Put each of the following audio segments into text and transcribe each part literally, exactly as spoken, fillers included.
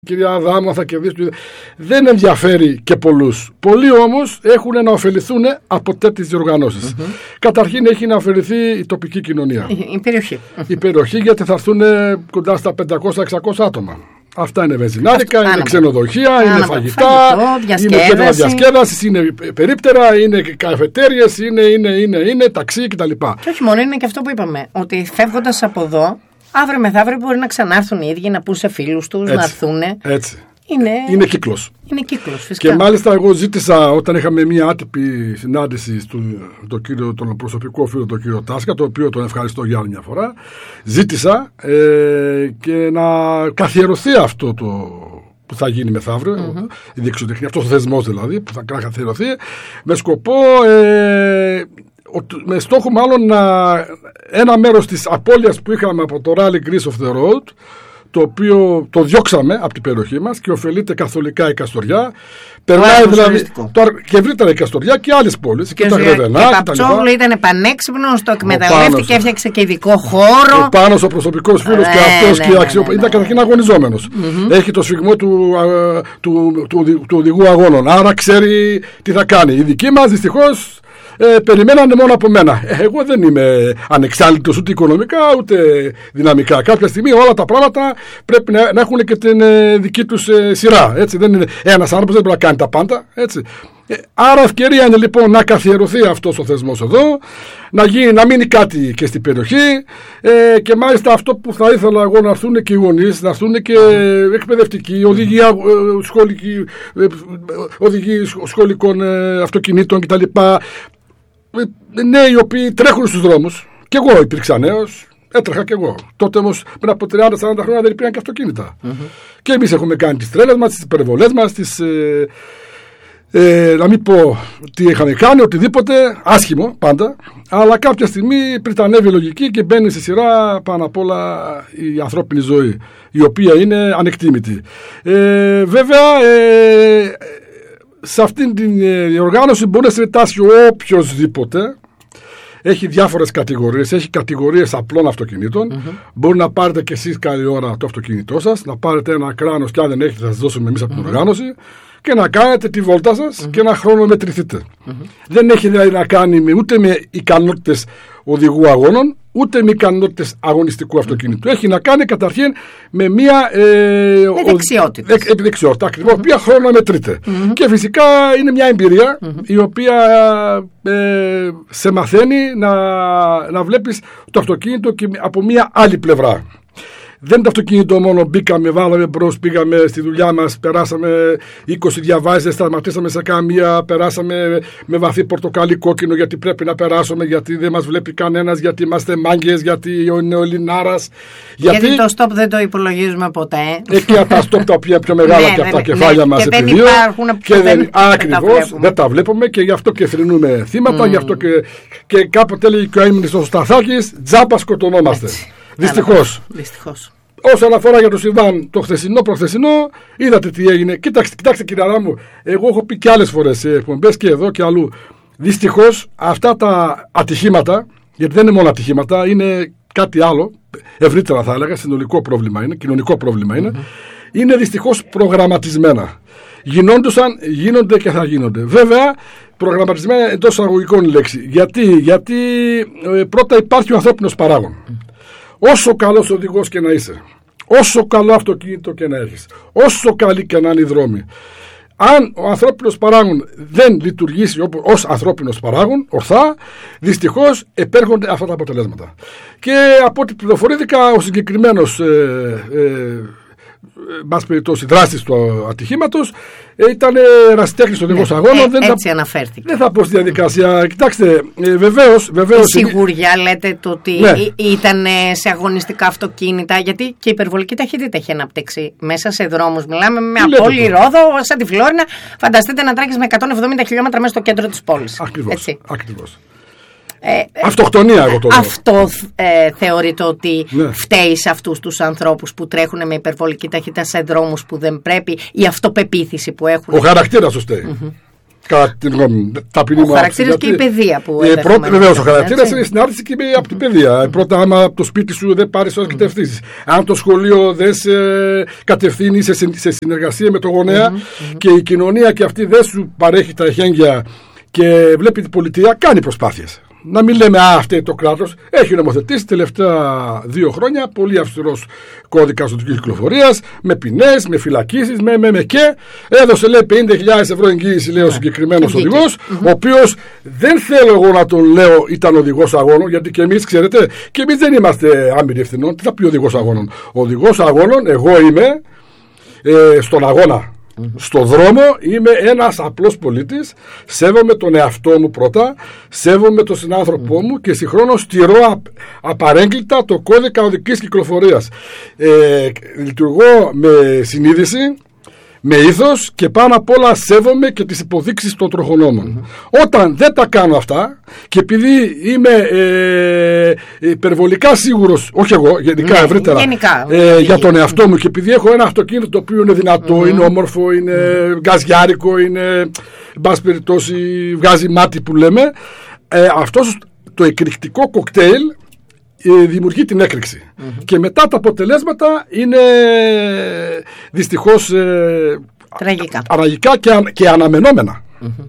Κυρία Αδάμου θα κερδίσει. Δεν ενδιαφέρει και πολλούς. Πολλοί όμως έχουν να ωφεληθούν από τέτοιες διοργανώσεις. Mm-hmm. Καταρχήν έχει να ωφεληθεί η τοπική κοινωνία. Η περιοχή. Η περιοχή, γιατί θα έρθουν κοντά στα πεντακόσια με εξακόσια άτομα. Αυτά είναι βενζινάδικα, είναι άναμα. Ξενοδοχεία, άναμα. Είναι φαγητά, φαγητό, είναι κέντρα διασκέδασης, είναι περίπτερα, είναι καφετέριες, είναι, είναι, είναι, είναι ταξί κτλ. Και όχι μόνο, είναι και αυτό που είπαμε, ότι φεύγοντας από εδώ, αύριο μεθαύριο μπορεί να ξανάρθουν οι ίδιοι, να πούν σε φίλους τους, έτσι, να έρθουν. Έτσι. Είναι, είναι κύκλος. Είναι κύκλος, φυσικά. Και μάλιστα εγώ ζήτησα, όταν είχαμε μια άτυπη συνάντηση στον κύριο, τον προσωπικό φίλο, τον κύριο Τάσκα, το οποίο τον ευχαριστώ για άλλη μια φορά, ζήτησα ε, και να καθιερωθεί αυτό το που θα γίνει μεθαύριο, mm-hmm. η διεξοδεχνία, αυτός ο θεσμός δηλαδή, που θα καθιερωθεί, με σκοπό, ε, με στόχο μάλλον να, ένα μέρος της απώλειας που είχαμε από το Rally Greece of the Road, το οποίο το διώξαμε από την περιοχή μας και ωφελείται καθολικά η Καστοριά. Περνάει δηλαδή το, και ευρύτερα η Καστοριά και άλλες πόλεις. Και, και τα Γρεβενά. Και ο Παπτσόγλου ήταν πανέξυπνος, το εκμεταλλεύτηκε και έφτιαξε και ειδικό χώρο. Ο Πάνος, ο προσωπικός φίλος ε, και αυτός ναι, και ναι, αξιο... ναι, ναι, ήταν καταρχήν αγωνιζόμενος. Mm-hmm. Έχει το σφιγμό του, του, του, του, του οδηγού αγώνων. Άρα ξέρει τι θα κάνει. Οι δικοί μας δυστυχώς Ε, περιμένανε μόνο από μένα. Ε, εγώ δεν είμαι ανεξάρτητος ούτε οικονομικά ούτε δυναμικά. Κάποια στιγμή όλα τα πράγματα πρέπει να, να έχουν και την ε, δική τους ε, σειρά. Έτσι. Δεν είναι ένας άνθρωπος, δεν μπορεί να κάνει τα πάντα. Έτσι. Ε, άρα ευκαιρία είναι λοιπόν να καθιερωθεί αυτός ο θεσμός εδώ, να, γίνει, να μείνει κάτι και στην περιοχή ε, και μάλιστα αυτό που θα ήθελα εγώ να έρθουν και οι γονείς, να έρθουν και εκπαιδευτικοί, οδηγοί, ε, σχολικοί, ε, οδηγοί σχολικών ε, αυτοκινήτων κτλ. Νέοι οι οποίοι τρέχουν στους δρόμους. Και εγώ υπήρξα νέος, έτρεχα και εγώ. Τότε όμως πριν από τριάντα σαράντα χρόνια δεν υπήρχαν και αυτοκίνητα. Mm-hmm. Και εμείς έχουμε κάνει τις τρέλες μας, τις υπερβολές μας, τις, ε, ε, να μην πω τι είχαμε κάνει, οτιδήποτε, άσχημο πάντα. Αλλά κάποια στιγμή πριτανεύει η λογική και μπαίνει στη σειρά πάνω απ' όλα η ανθρώπινη ζωή, η οποία είναι ανεκτήμητη. Ε, βέβαια, ε, σε αυτήν την οργάνωση μπορεί να συμμετάσχει οποιοσδήποτε. Έχει διάφορες κατηγορίες. Έχει κατηγορίες απλών αυτοκινήτων. Mm-hmm. Μπορεί να πάρετε και εσείς καλή ώρα το αυτοκίνητό σας, να πάρετε ένα κράνος και αν δεν έχετε θα σας δώσουμε εμείς από την mm-hmm. οργάνωση και να κάνετε τη βόλτα σας mm-hmm. και να χρονομετρηθείτε. Mm-hmm. Δεν έχει δηλαδή να κάνει ούτε με ικανότητες οδηγού αγώνων, ούτε με ικανότητες αγωνιστικού αυτοκίνητου. Έχει να κάνει καταρχήν με μια ε, δεξιότητα. Επιδεξιότητα, ακριβώς, η οποία χρονομετρείται. Mm-hmm. Και φυσικά είναι μια εμπειρία mm-hmm. η οποία ε, σε μαθαίνει να, να βλέπεις το αυτοκίνητο και από μια άλλη πλευρά. Δεν είναι το αυτοκίνητο μόνο, μπήκαμε, βάλαμε μπρος, πήγαμε στη δουλειά μας, περάσαμε είκοσι διαβάσεις, σταματήσαμε σε καμία, περάσαμε με βαθύ πορτοκαλί κόκκινο γιατί πρέπει να περάσουμε, γιατί δεν μας βλέπει κανένας, γιατί είμαστε μάγκες, γιατί είναι ο Ελληνάρας. Γιατί, γιατί το στόπ δεν το υπολογίζουμε ποτέ. Εκεί από τα στόπ τα οποία πιο μεγάλα ναι, και από τα ναι, κεφάλια ναι, μας επί δύο. Και δεν, ακριβώς, δεν τα βλέπουμε και γι' αυτό και θρηνούμε θύματα, mm. γι' αυτό και, και κάποτε έλεγε και ο έμεινες ο Σταθάκης, τζάμπα σκοτωνόμαστε. Έτσι. Δυστυχώς. Δυστυχώς. Όσον αφορά για το Σιβάν, το χθεσινό, προχθεσινό, είδατε τι έγινε. Κοιτάξτε, κοιτάξτε κυρία μου, εγώ έχω πει και άλλες φορές σε εκπομπές και εδώ και αλλού. Δυστυχώς αυτά τα ατυχήματα, γιατί δεν είναι μόνο ατυχήματα, είναι κάτι άλλο, ευρύτερα θα έλεγα, συνολικό πρόβλημα είναι, κοινωνικό πρόβλημα είναι, mm-hmm. είναι δυστυχώς προγραμματισμένα. Γινόντουσαν, γίνονται και θα γίνονται. Βέβαια, προγραμματισμένα εντός αγωγικών λέξη. Γιατί, γιατί ε, πρώτα υπάρχει ο ανθρώπινος παράγων. Mm. Όσο καλός οδηγός και να είσαι, όσο καλό αυτοκίνητο και να έχεις, όσο καλή και να είναι οι δρόμοι, αν ο ανθρώπινος παράγων δεν λειτουργήσει ως ανθρώπινος παράγων, ορθά, δυστυχώς επέρχονται αυτά τα αποτελέσματα. Και από ό,τι πληροφορήθηκα, ο συγκεκριμένος ε, ε, μας περιπτώσει δράστης του ατυχήματος ήταν ερασιτέχνης οδηγός ναι, αγώνων. Ε, δεν έτσι θα, αναφέρθηκε. Δεν θα πω στη διαδικασία. Κοιτάξτε, ε, βεβαίως. βεβαίως η σιγουριά λέτε το ότι ναι. ήταν σε αγωνιστικά αυτοκίνητα, γιατί και η υπερβολική ταχύτητα έχει αναπτύξει μέσα σε δρόμους. Μιλάμε με απόλυτη ρόδο, σαν τη Φλόρινα. Φανταστείτε να τρέχεις με εκατόν εβδομήντα χιλιόμετρα μέσα στο κέντρο της πόλης. Ακριβώς. Ακριβώς. Ε, Αυτοκτονία, εγώ το λέω. Αυτό ε, θεωρείτε ότι ναι. φταίει σε αυτούς τους ανθρώπους που τρέχουν με υπερβολική ταχύτητα σε δρόμους που δεν πρέπει, η αυτοπεποίθηση που έχουν. Ο χαρακτήρας τους φταίει. Mm-hmm. Κατά την γνώμη ταπεινή μου. Ο χαρακτήρας και η παιδεία που ε, Βεβαίως, ο χαρακτήρας είναι συνάρτηση και από την παιδεία. Πρώτα, άμα από το σπίτι σου δεν πάρεις όλες τις κατευθύνσεις. Αν το σχολείο δεν σε κατευθύνει σε, σε συνεργασία με το γονέα mm-hmm, και mm-hmm. η κοινωνία και αυτή δεν σου παρέχει τα εχέγγυα και βλέπει την πολιτεία, κάνει προσπάθειες. Να μην λέμε, α, αυτό το κράτος έχει νομοθετήσει τελευταία δύο χρόνια πολύ αυστηρός κώδικας οδικής κυκλοφορίας, με ποινές, με φυλακίσεις, με, με, με και έδωσε, λέει, πενήντα χιλιάδες ευρώ εγγύηση, λέει, ο συγκεκριμένος οδηγός, mm-hmm. ο οποίος δεν θέλω εγώ να τον λέω ήταν οδηγός αγώνων, γιατί και εμείς, ξέρετε, και εμείς δεν είμαστε άμυροι ευθυνών. Τι θα πει οδηγός αγώνων? Οδηγός αγώνων, εγώ είμαι ε, στον αγώνα. Mm-hmm. Στο δρόμο είμαι ένας απλός πολίτης, σέβομαι τον εαυτό μου πρώτα, σέβομαι τον συνάνθρωπό mm-hmm. μου και συγχρόνως τηρώ α, απαρέγκλητα το κώδικα οδικής κυκλοφορίας. Ε, λειτουργώ με συνείδηση, με ήθος και πάνω απ' όλα σέβομαι και τις υποδείξεις των τροχονόμων. Mm-hmm. Όταν δεν τα κάνω αυτά και επειδή είμαι ε, υπερβολικά σίγουρος, όχι εγώ, γενικά ναι, ευρύτερα, γενικά, ε, γενικά. για τον εαυτό μου και επειδή έχω ένα αυτοκίνητο το οποίο είναι δυνατό, mm-hmm. είναι όμορφο, είναι mm-hmm. γκαζιάρικο, είναι, εν πάση περιπτώσει, βγάζει μάτι που λέμε, ε, αυτός το εκρηκτικό κοκτέιλ δημιουργεί την έκρηξη. Mm-hmm. Και μετά τα αποτελέσματα είναι δυστυχώς ε, τραγικά, τραγικά και, α, και αναμενόμενα. Mm-hmm.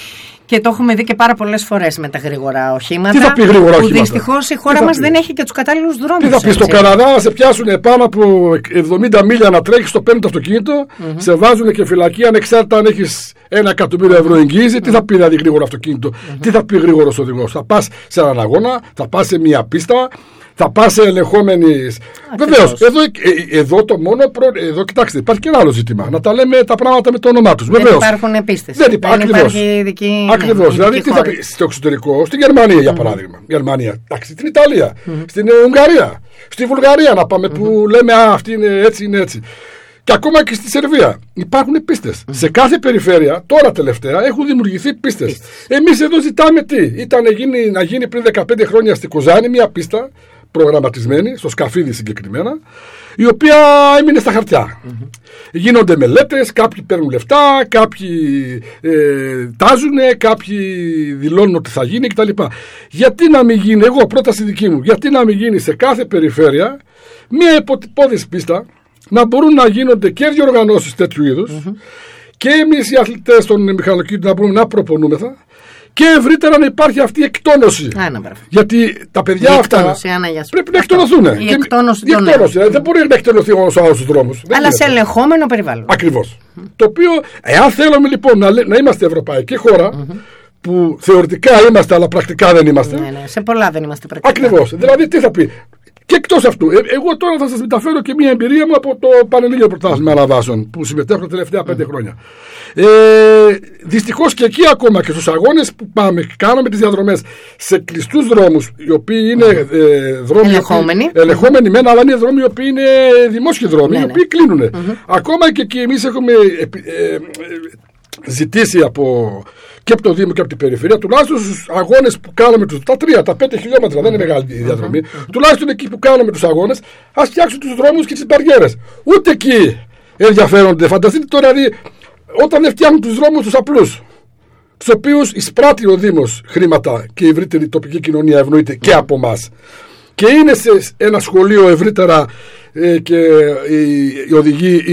Και το έχουμε δει και πάρα πολλές φορές με τα γρήγορα οχήματα. Τι θα πει γρήγορα οχήματα? Που δυστυχώς η χώρα μας δεν έχει και τους κατάλληλους δρόμους. Τι θα πει, στο Καναδά να σε πιάσουν πάνω από εβδομήντα μίλια να τρέχεις στο πέμπτο αυτοκίνητο, mm-hmm. σε βάζουν και φυλακή ανεξάρτητα αν έχεις ένα εκατομμύριο ευρώ εγγύηση. Mm-hmm. Τι θα πει δηλαδή γρήγορο αυτοκίνητο? Mm-hmm. Τι θα πει γρήγορος οδηγός? Θα πας σε έναν αγώνα, θα πας σε μια πίστα, θα πας σε ελεγχόμενης. Βεβαίως, εδώ, ε, εδώ το μόνο. Προ... Εδώ κοιτάξτε, υπάρχει και ένα άλλο ζήτημα. Να τα λέμε τα πράγματα με το όνομά τους. Δεν υπάρχουν πίστες. Δεν υπάρχει, δεν υπάρχει ειδική. Ακριβώς. Ναι, δηλαδή, τι θα πει στο εξωτερικό, στην Γερμανία για παράδειγμα. Mm-hmm. Γερμανία, εντάξει, στην Ιταλία, mm-hmm. στην Ουγγαρία, στη Βουλγαρία να πάμε mm-hmm. που λέμε, α, αυτή είναι έτσι, είναι έτσι. Και ακόμα και στη Σερβία υπάρχουν πίστες. Mm-hmm. Σε κάθε περιφέρεια, τώρα τελευταία, έχουν δημιουργηθεί πίστες. Εμείς εδώ ζητάμε τι? Ήταν γίνει, να γίνει πριν δεκαπέντε χρόνια στη Κοζάνη μια πίστα προγραμματισμένη, στο Σκαφίδι συγκεκριμένα, η οποία έμεινε στα χαρτιά. Mm-hmm. Γίνονται μελέτες, κάποιοι παίρνουν λεφτά, κάποιοι ε, τάζουνε, κάποιοι δηλώνουν ότι θα γίνει κτλ. Γιατί να μην γίνει, εγώ πρόταση δική μου, γιατί να μην γίνει σε κάθε περιφέρεια μια υποτυπώδης πίστα, να μπορούν να γίνονται και διοργανώσεις τέτοιου είδους mm-hmm. και εμείς οι αθλητές των μηχανοκίνητων να μπορούμε να προπονούμεθα και ευρύτερα να υπάρχει αυτή η εκτόνωση. Άνα, γιατί τα παιδιά η αυτά εκτόνωση, Άννα, πρέπει να εκτονωθούν. Η και εκτόνωση, η εκτόνωση δηλαδή, δεν μπορεί να εκτονωθεί όμως στους άλλους δρόμους. Αλλά σε ελεγχόμενο περιβάλλον. Ακριβώς. Mm-hmm. Το οποίο, εάν θέλουμε λοιπόν να, να είμαστε ευρωπαϊκή χώρα, mm-hmm. που θεωρητικά είμαστε αλλά πρακτικά δεν είμαστε. Ναι, ναι, σε πολλά δεν είμαστε πρακτικά. Ακριβώς. Δηλαδή τι θα πει. Και εκτός αυτού, ε, εγώ τώρα θα σας μεταφέρω και μια εμπειρία μου από το Πανελλήνιο Πρωτάθλημα Αναβάσεων που συμμετέχω τα τελευταία πέντε mm. χρόνια. Ε, δυστυχώς και εκεί ακόμα και στους αγώνες που πάμε και κάνουμε τις διαδρομές σε κλειστούς δρόμους, οι οποίοι είναι mm. ε, δρόμοι ελεγχόμενοι, ελεγχόμενοι μεν, αλλά είναι δρόμοι οι οποίοι είναι δημόσιοι δρόμοι, ναι, οι οποίοι ναι. κλείνουν. Mm-hmm. Ακόμα και εκεί εμείς έχουμε ε, ε, ε, ζητήσει από και από το Δήμο και από την περιφέρεια, τουλάχιστον στους αγώνες που κάναμε τους, τα τρία, τα πέντε χιλιόμετρα, mm-hmm. δεν είναι μεγάλη η διαδρομή, mm-hmm. τουλάχιστον εκεί που κάναμε τους αγώνες, ας φτιάξουν τους δρόμους και τις μπαριέρες. Ούτε εκεί ενδιαφέρονται. Φανταστείτε τώρα, δηλαδή, όταν δεν φτιάχνουν τους δρόμους τους απλούς, τους οποίους εισπράττει ο Δήμος χρήματα και η ευρύτερη τοπική κοινωνία ευνοείται και από εμάς. Και είναι σε ένα σχολείο ευρύτερα ε, και οι, οι οδηγοί, οι,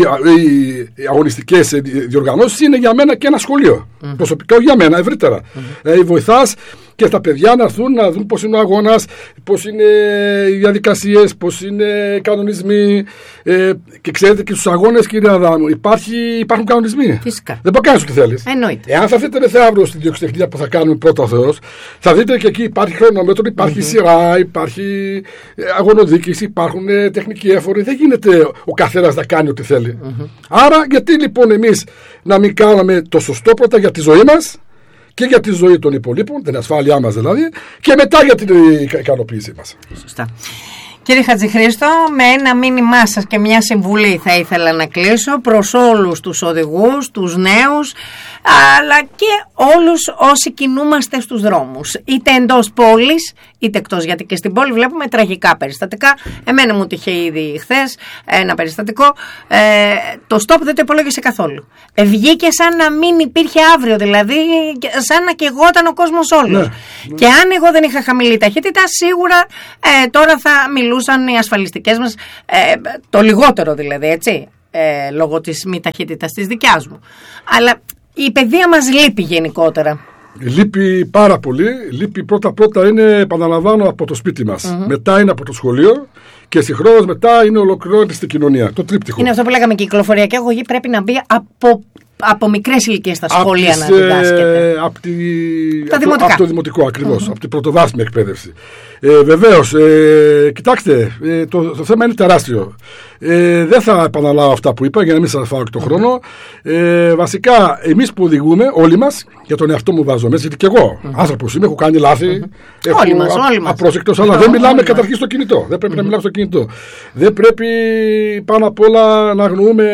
οι αγωνιστικές διοργανώσεις είναι για μένα και ένα σχολείο. Mm. Προσωπικά, όχι για μένα, ευρύτερα. Mm. Δηλαδή βοηθάς και στα παιδιά να έρθουν να δουν πώς είναι ο αγώνας, πώς είναι οι διαδικασίες, πώς είναι οι κανονισμοί. Ε, και ξέρετε και στους αγώνες, κύριε Αδάμου, υπάρχει, υπάρχουν κανονισμοί. Φυσικά. Δεν μπορεί να κάνεις ό,τι θέλεις. Εννοείται. Εάν θα δείτε μεθαύριο στην διοξυτεχνία που θα κάνουμε πρώτα ο Θεός, θα δείτε και εκεί υπάρχει χρονόμετρο, υπάρχει mm-hmm. σειρά, υπάρχει αγωνοδίκηση, υπάρχουν τεχνικοί έφοροι. Δεν γίνεται ο καθένας να κάνει ό,τι θέλει. Mm-hmm. Άρα, γιατί λοιπόν εμείς να μην κάνουμε το σωστό πρώτα για τη ζωή μας και για τη ζωή των υπολείπων, την ασφάλειά μας δηλαδή, και μετά για την ικανοποίησή μας. Σωστά. Κύριε Χατζηχρήστο, με ένα μήνυμά σας και μια συμβουλή θα ήθελα να κλείσω προς όλους τους οδηγούς, τους νέους, αλλά και όλους όσοι κινούμαστε στους δρόμους, είτε εντός πόλης είτε εκτός, γιατί και στην πόλη βλέπουμε τραγικά περιστατικά. Εμένα μου τυχε ήδη χθες ένα περιστατικό, ε, το stop δεν το υπολόγισε καθόλου, ε, βγήκε σαν να μην υπήρχε αύριο, δηλαδή σαν να καιγόταν ο κόσμος όλος. Ναι. Και αν εγώ δεν είχα χαμηλή ταχύτητα, σίγουρα ε, τώρα θα μιλούσαν οι ασφαλιστικές μας, ε, το λιγότερο δηλαδή, έτσι, ε, λόγω της μη ταχύτητας της δικιάς μου. Αλλά η παιδεία μας λείπει γενικότερα. Λείπει πάρα πολύ. Λείπει πρώτα-πρώτα, είναι, επαναλαμβάνω, από το σπίτι μας. Mm-hmm. Μετά είναι από το σχολείο και συγχρόνως μετά είναι ολοκληρώνεται στην κοινωνία. Το τρίπτυχο. Είναι αυτό που λέγαμε, και η κυκλοφοριακή αγωγή πρέπει να μπει από, από μικρές ηλικίες στα σχολεία τις, να διδάσκεται. Ε, από, τη, από, το, από το δημοτικό ακριβώς, mm-hmm. από την πρωτοβάθμια εκπαίδευση. Ε, βεβαίως, ε, κοιτάξτε, ε, το, το θέμα είναι τεράστιο. Ε, δεν θα επαναλάβω αυτά που είπα για να μην σας φάω και τον χρόνο. Ε, βασικά, εμείς που οδηγούμε, όλοι μας, για τον εαυτό μου βάζω μέσα, γιατί και εγώ mm-hmm. άνθρωπος είμαι, έχω κάνει λάθη. Mm-hmm. Έχω, όλοι μας, όλοι μας. Απρόσεκτος, αλλά δεν μιλάμε καταρχήν στο κινητό. Δεν πρέπει mm-hmm. να μιλάμε στο κινητό. Δεν πρέπει πάνω απ' όλα να αγνοούμε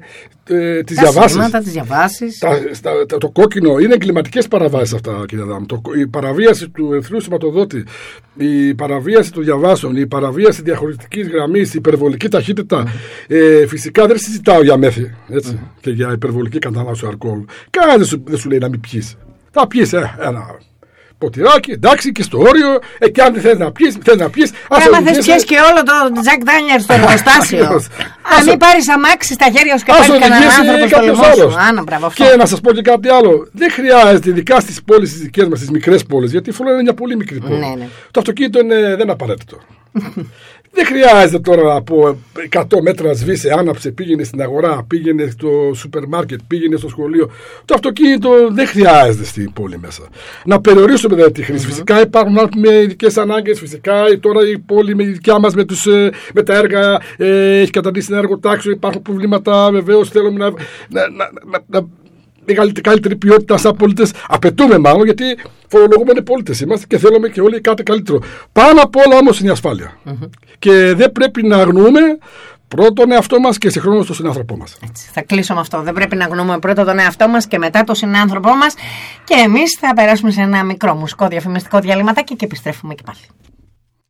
ε, τις διαβάσεις. Τις διαβάσεις. Τα, στα, τα, το κόκκινο είναι εγκληματικές παραβάσεις αυτά, κύριε Δάμ. Το, η παραβίαση του ευθυνού σηματοδότη, η παραβίαση των διαβάσεων, η παραβίαση διαχωριστικής γραμμής, η υπερβολική ταχύτητα. Mm-hmm. Ε, φυσικά δεν συζητάω για μέθη, έτσι, mm-hmm. και για υπερβολική κατανάλωση αλκοόλ. Κανένα δεν σου, δεν σου λέει να μην πιείς. Θα πιείς ε, ένα ποτηράκι, εντάξει, και στο όριο, ε, και αν δεν θες να πιείς, θες να πιείς. Άμα θες πιείς και όλο το Jack Daniels στο εργοστάσιο. Αν μην πάρεις αμάξι στα χέρια σου και πάρεις κανέναν άνθρωπο στο λαιμό σου. Άνα, μπράβο, αυτό. Και να σας πω και κάτι άλλο. Δεν χρειάζεται, ειδικά στις πόλεις τις δικές μας, στις μικρές πόλεις, γιατί η Φλόρινα είναι μια πολύ μικρή πόλη. Ναι, ναι. Το αυτοκίνητο είναι, δεν είναι απαραίτητο. Δεν χρειάζεται τώρα από εκατό μέτρα να σβήσει, άναψε, πήγαινε στην αγορά, πήγαινε στο σούπερ μάρκετ, πήγαινε στο σχολείο. Το αυτοκίνητο δεν χρειάζεται στην πόλη μέσα. Να περιορίσουμε δηλαδή τη χρήση. Mm-hmm. Φυσικά υπάρχουν άνθρωποι με ειδικές ανάγκες. Φυσικά τώρα η πόλη με δικιά μας με, τους, με τα έργα ε, έχει καταντήσει ένα έργο τάξιο. Υπάρχουν προβλήματα. Βεβαίως θέλουμε να. να, να, να, να καλύτερη ποιότητα σαν πολίτες. Απαιτούμε μάλλον, γιατί φορολογούμενοι πολίτες είμαστε και θέλουμε και όλοι κάτι καλύτερο. Πάνω απ' όλα όμως είναι η ασφάλεια. Mm-hmm. Και δεν πρέπει να αγνοούμε πρώτον τον εαυτό μας και συγχρόνως τον συνάνθρωπό μας. Έτσι, θα κλείσω με αυτό. Δεν πρέπει να αγνοούμε πρώτα τον εαυτό μας και μετά τον συνάνθρωπό μας. Και εμείς θα περάσουμε σε ένα μικρό μουσικό διαφημιστικό διαλυματάκι και επιστρέφουμε και πάλι.